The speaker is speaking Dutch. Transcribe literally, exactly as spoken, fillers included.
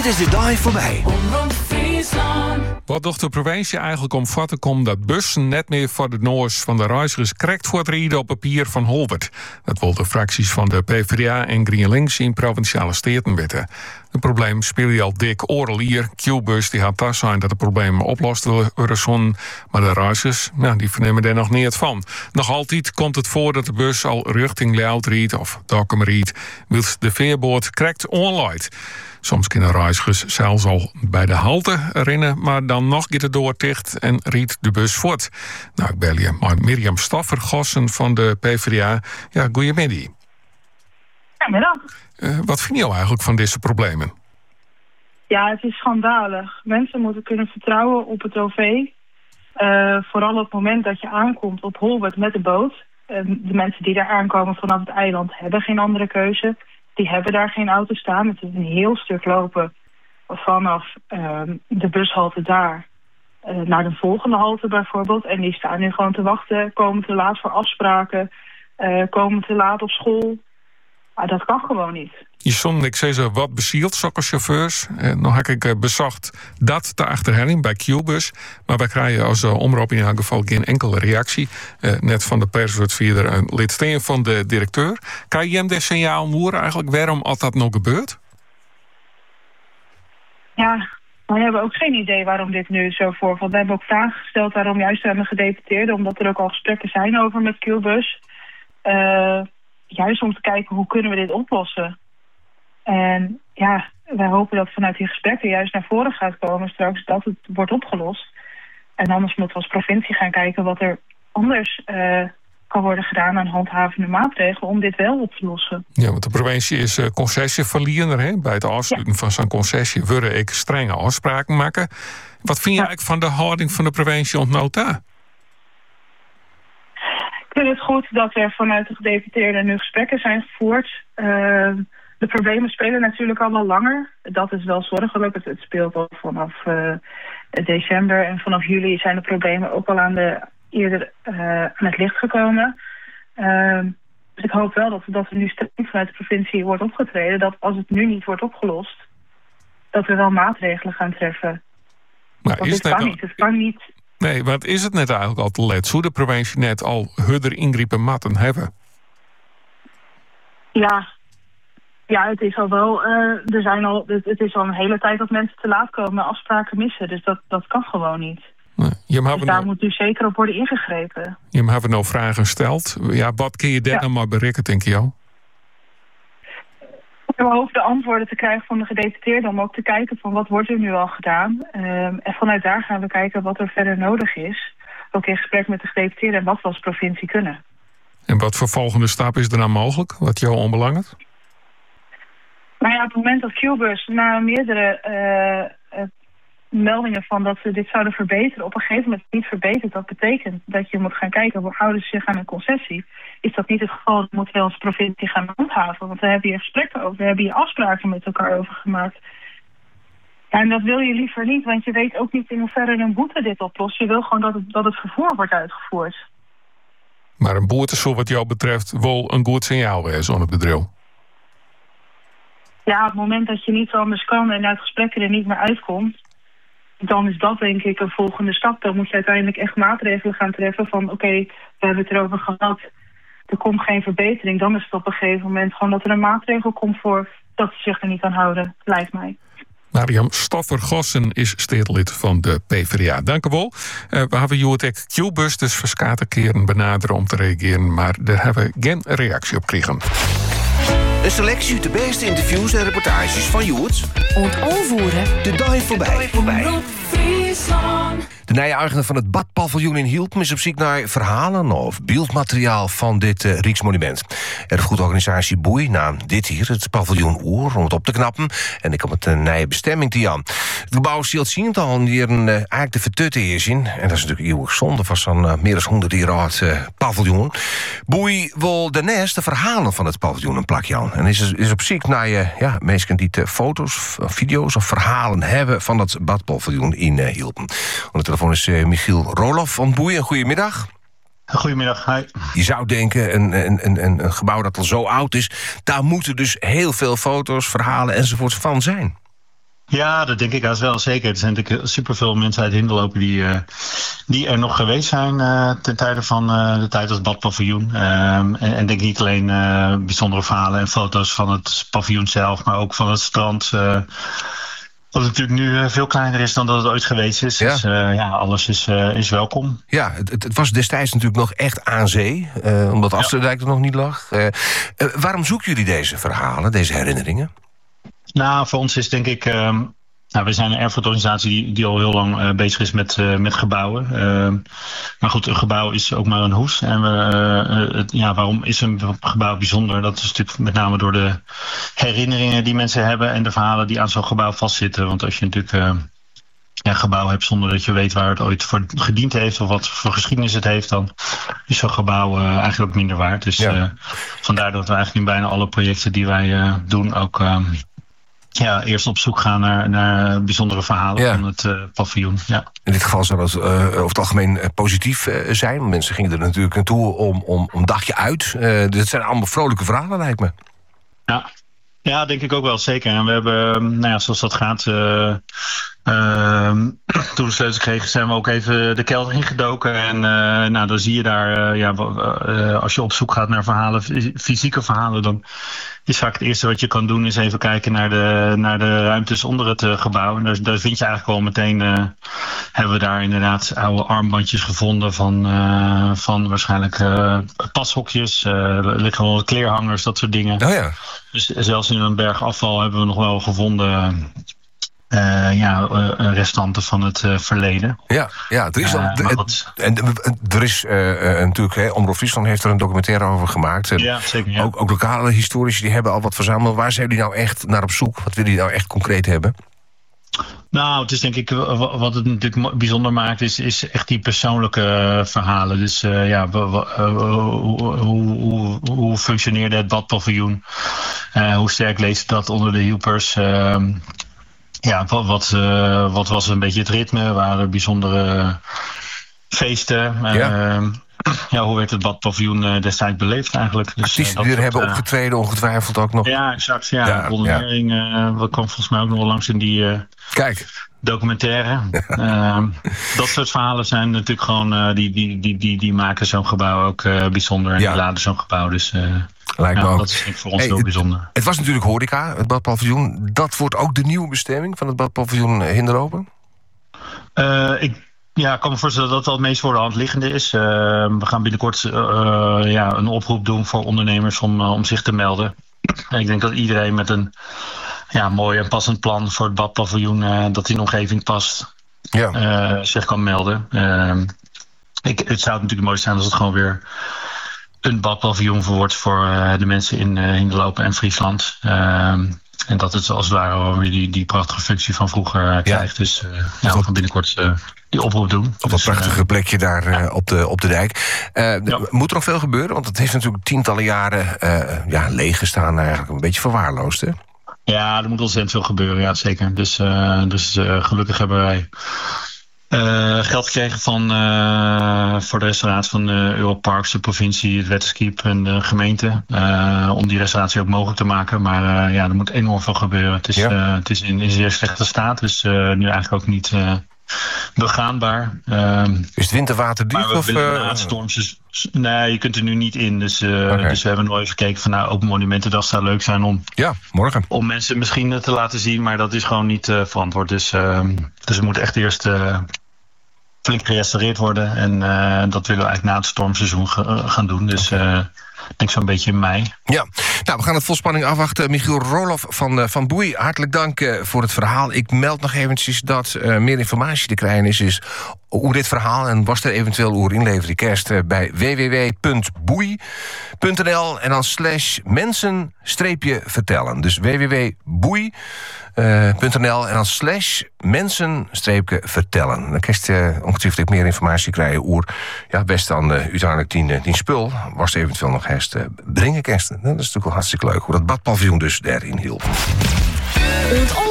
Dit is de dag voorbij. Wat doet de provincie eigenlijk om voor te komen dat bussen net meer voor de noors van de reizigers correct voortrijden op papier van Holwert? Dat wil de fracties van de PvdA en GroenLinks in provinciale steden weten. De probleem speel je al dik oorl hier. Q-bus die had thuis zijn dat de problemen oplost worden, maar de reizigers, nou, die vernemen er nog niet van. Nog altijd komt het voor dat de bus al richting Leeuwarden riet of Dokkum riet, wils de veerboord correct onleidt. Soms kunnen reizigers zelfs al bij de halte rennen, maar dan nog gaat het door dicht en riet de bus voort. Nou, ik bel je maar Mirjam Stoffer-Gossen van de PvdA. Ja, goeiemiddag. Goedemiddag. Uh, wat vind je nou eigenlijk van deze problemen? Ja, het is schandalig. Mensen moeten kunnen vertrouwen op het O V. Uh, vooral op het moment dat je aankomt op Holwert met de boot. Uh, de mensen die daar aankomen vanaf het eiland hebben geen andere keuze. Die hebben daar geen auto staan. Het is een heel stuk lopen vanaf uh, de bushalte daar uh, naar de volgende halte bijvoorbeeld. En die staan nu gewoon te wachten, komen te laat voor afspraken, uh, komen te laat op school. Maar dat kan gewoon niet. Je stond, ik zei ze, wat bezield, zulke chauffeurs. Eh, nog heb ik uh, bezocht dat de achterhelling bij Q-bus. Maar wij krijgen als uh, omroep in ieder geval geen enkele reactie. Uh, net van de pers wordt via een lidsteen van de directeur. Kan je hem dit signaal moeren eigenlijk waarom al dat nog gebeurt? Ja, we hebben ook geen idee waarom dit nu zo voorvalt. We hebben ook vragen gesteld daarom juist aan de gedeputeerden. Omdat er ook al gesprekken zijn over met Q-bus. Uh, juist om te kijken hoe kunnen we dit oplossen. En ja, wij hopen dat vanuit die gesprekken juist naar voren gaat komen straks dat het wordt opgelost. En anders moeten we als provincie gaan kijken wat er anders uh, kan worden gedaan aan handhavende maatregelen om dit wel op te lossen. Ja, want de provincie is uh, concessieverliener. Hè? Bij het afsluiten ja. van zo'n concessie willen ik strenge afspraken maken. Wat vind je ja. eigenlijk van de houding van de provincie ontnota? Ik vind het goed dat er vanuit de gedeputeerden nu gesprekken zijn gevoerd. Uh, De problemen spelen natuurlijk al wel langer. Dat is wel zorgelijk. Het speelt al vanaf uh, december. En vanaf juli zijn de problemen ook al aan, de, eerder uh, aan het licht gekomen. Uh, dus ik hoop wel dat, dat er nu streng vanuit de provincie wordt opgetreden. Dat als het nu niet wordt opgelost, dat we wel maatregelen gaan treffen. Maar Want is dit kan al... niet. Het kan niet. Nee, wat is het net eigenlijk al te let? Hoe de provincie net al hudder ingrepen matten hebben? Ja... Ja, het is al wel, uh, er zijn al, het is al een hele tijd dat mensen te laat komen, afspraken missen. Dus dat, dat kan gewoon niet. Nee, je dus daar nou, moet nu zeker op worden ingegrepen. Je hebt nou vragen gesteld. Ja, wat kun je daar ja. nou maar bereiken, denk je jou? We hopen de antwoorden te krijgen van de gedeputeerden om ook te kijken van wat wordt er nu al gedaan. Um, en vanuit daar gaan we kijken wat er verder nodig is. Ook in gesprek met de gedeputeerden en wat we als provincie kunnen. En wat voor volgende stap is er nou mogelijk? Wat jou onbelangrijk? Nou ja, op het moment dat Q-bus na meerdere uh, uh, meldingen van dat ze dit zouden verbeteren, op een gegeven moment niet verbetert, dat betekent dat je moet gaan kijken, hoe houden ze zich aan een concessie? Is dat niet het geval? Dat moeten we als provincie gaan handhaven. Want we hebben hier gesprekken over, we hebben hier afspraken met elkaar over gemaakt. Ja, en dat wil je liever niet, want je weet ook niet in hoeverre een boete dit oplost. Je wil gewoon dat het, dat het vervoer wordt uitgevoerd. Maar een boete, zo wat jou betreft, wel een goed signaal is aan het bedrijf. Ja, op het moment dat je niet anders kan en uit gesprekken er niet meer uitkomt, dan is dat denk ik een volgende stap. Dan moet je uiteindelijk echt maatregelen gaan treffen van oké, okay, we hebben het erover gehad, er komt geen verbetering. Dan is het op een gegeven moment gewoon dat er een maatregel komt voor dat ze zich er niet aan houden, lijkt mij. Mirjam Stoffer-Gossen is stedelid van de PvdA. Dank u wel. Uh, we hebben jou het Q-bus dus verskate keren benaderen om te reageren, maar daar hebben we geen reactie op gekregen. Een selectie uit de beste interviews en reportages van Joert. Ontovervoeren. De dag voorbij. De nieuwe eigenaar van het badpaviljoen in Hielpen is op zoek naar verhalen of beeldmateriaal van dit uh, Rijksmonument. Erfgoedorganisatie Boei nam dit hier, het paviljoen Oer, om het op te knappen. En ik kom het een nieuwe bestemming te aan. Het gebouw ziet zien al hier een uh, eigenlijk de vertutten is in. En dat is natuurlijk eeuwig zonde van zo'n uh, meer dan honderd jaar oud uh, paviljoen. Boei wil daarnaast de verhalen van het paviljoen een plakje aan. En is, is op zoek naar uh, ja, mensen die uh, foto's, video's of verhalen hebben van dat badpaviljoen in uh, Hielpen. Aan de telefoon is uh, Michiel Roloff van Boei. Goedemiddag. Goedemiddag, hi. Je zou denken, een, een, een, een gebouw dat al zo oud is, daar moeten dus heel veel foto's, verhalen enzovoorts van zijn. Ja, dat denk ik als wel zeker. Er zijn natuurlijk superveel mensen uit Hindel lopen die, uh, die er nog geweest zijn uh, ten tijde van uh, de tijd als badpaviljoen. Uh, en, en denk niet alleen uh, bijzondere verhalen en foto's van het paviljoen zelf, maar ook van het strand. Uh, Wat natuurlijk nu uh, veel kleiner is dan dat het ooit geweest is. Ja. Dus uh, ja, alles is, uh, is welkom. Ja, het, het was destijds natuurlijk nog echt aan zee. Uh, omdat Afsterdijk ja. er nog niet lag. Uh, uh, waarom zoeken jullie deze verhalen, deze herinneringen? Nou, voor ons is denk ik... Uh, nou, we zijn een erfgoedorganisatie die, die al heel lang uh, bezig is met, uh, met gebouwen. Uh, maar goed, een gebouw is ook maar een hoes. En we, uh, het, ja, waarom is een gebouw bijzonder? Dat is natuurlijk met name door de herinneringen die mensen hebben en de verhalen die aan zo'n gebouw vastzitten. Want als je natuurlijk uh, een gebouw hebt zonder dat je weet waar het ooit voor gediend heeft of wat voor geschiedenis het heeft, dan is zo'n gebouw uh, eigenlijk ook minder waard. Dus ja. uh, vandaar dat we eigenlijk in bijna alle projecten die wij uh, doen ook... Uh, Ja, eerst op zoek gaan naar, naar bijzondere verhalen ja. van het uh, paviljoen. Ja. In dit geval zou dat uh, over het algemeen uh, positief uh, zijn. Want mensen gingen er natuurlijk naartoe om, om, om dagje uit. Uh, dus het zijn allemaal vrolijke verhalen, lijkt me. Ja. Ja, denk ik ook wel, zeker. En we hebben, nou ja, zoals dat gaat... Uh, uh, toen we sleutels kregen, zijn we ook even de kelder ingedoken. En uh, nou, dan zie je daar... Uh, ja, uh, als je op zoek gaat naar verhalen, fysieke verhalen... dan is vaak het eerste wat je kan doen... is even kijken naar de, naar de ruimtes onder het uh, gebouw. En daar, daar vind je eigenlijk wel meteen... Uh, hebben we daar inderdaad oude armbandjes gevonden... van, uh, van waarschijnlijk uh, pashokjes. Uh, er liggen wel kleerhangers, dat soort dingen. Oh ja. Dus zelfs in een berg afval hebben we nog wel gevonden... Uh, ja, uh, restanten van het uh, verleden. Ja, ja, er is, uh, dan, en, er is uh, uh, natuurlijk, hè, Omroep Friesland heeft er een documentaire over gemaakt. Ja, zeker. Ja. Ook, ook lokale historici die hebben al wat verzameld. Waar zijn jullie nou echt naar op zoek? Wat willen jullie nou echt concreet hebben? Nou, het is denk ik wat het natuurlijk bijzonder maakt, is, is echt die persoonlijke verhalen. Dus uh, ja, w- w- uh, hoe, hoe, hoe functioneerde het badpaviljoen? Uh, hoe sterk leest dat onder de hielpers? Uh, Ja, wat, wat, uh, wat was een beetje het ritme? Waren er bijzondere feesten? Ja. Uh, ja, hoe werd het badpaviljoen uh, destijds beleefd eigenlijk? Dus, artiesten uh, die er dat, hebben uh, opgetreden, ongetwijfeld ook nog. Ja, exact. Ja, ja, Ron ja. Hering, uh, dat kwam volgens mij ook nog wel langs in die uh, Kijk. documentaire. uh, dat soort verhalen zijn natuurlijk gewoon... Uh, die, die, die, die, die maken zo'n gebouw ook uh, bijzonder. En ja. die laden zo'n gebouw dus... Uh, Lijkt me ja, ook. dat is voor ons hey, heel bijzonder. Het, het was natuurlijk horeca, het badpaviljoen. Dat wordt ook de nieuwe bestemming van het badpaviljoen Hinderlopen? Uh, ik ja, kan me voorstellen dat dat het meest voor de hand liggende is. Uh, we gaan binnenkort uh, ja, een oproep doen voor ondernemers om, uh, om zich te melden. Ik denk dat iedereen met een ja, mooi en passend plan voor het badpaviljoen... Uh, dat in de omgeving past, ja. uh, zich kan melden. Uh, ik, het zou natuurlijk mooi zijn als het gewoon weer... een badpaviljoen wordt voor uh, de mensen in uh, Hinderlopen en Friesland. Uh, en dat het als het ware weer die, die prachtige functie van vroeger uh, krijgt. Ja. Dus uh, ja, we gaan binnenkort uh, die oproep doen. Op dat dus, prachtige uh, plekje daar uh, ja. op, de, op de dijk. Uh, ja. Moet er nog veel gebeuren? Want het heeft natuurlijk tientallen jaren uh, ja, leeg gestaan. Eigenlijk een beetje verwaarloosd, hè? Ja, er moet ontzettend veel gebeuren, ja zeker. Dus, uh, dus uh, gelukkig hebben wij... Uh, geld gekregen van, uh, voor de restauratie van uh, Europarks, de provincie, het Wetterskiep en de gemeente. Uh, om die restauratie ook mogelijk te maken. Maar uh, ja, er moet enorm veel gebeuren. Het is, ja. uh, het is in, in zeer slechte staat, dus uh, nu eigenlijk ook niet uh, begaanbaar. Uh, is het winterwater dicht? Of, uh... storms, nee, je kunt er nu niet in. Dus, uh, okay. dus we hebben nog even gekeken van nou, Open Monumentendag zou leuk zijn om, ja, morgen. om mensen misschien te laten zien. Maar dat is gewoon niet uh, verantwoord. Dus, uh, dus we moeten echt eerst... Uh, flink gerestaureerd worden. En uh, dat willen we eigenlijk na het stormseizoen ge- gaan doen. Dus uh, ik denk zo'n beetje in mei. Ja, nou, we gaan het vol spanning afwachten. Michiel Roloff van, uh, van Boei, hartelijk dank uh, voor het verhaal. Ik meld nog eventjes dat uh, meer informatie te krijgen is... is hoe dit verhaal en was er eventueel oer inleveren kerst... Uh, bij w w w punt boei punt n l en dan slash mensen streepje vertellen. Dus w w w punt boei punt n l en dan slash mensen streepje vertellen. Dan krijg je uh, ongetwijfeld meer informatie krijgen oer... ja, best dan uh, uiteindelijk die, die spul... was er eventueel nog herst uh, brengen kerst. Dat is natuurlijk wel hartstikke leuk, hoe dat badpaviljoen dus daarin hielp.